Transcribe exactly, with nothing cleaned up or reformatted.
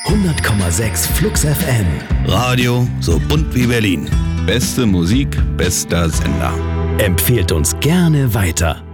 hundert Komma sechs Flux F M. Radio so bunt wie Berlin. Beste Musik, bester Sender. Empfehlt uns gerne weiter.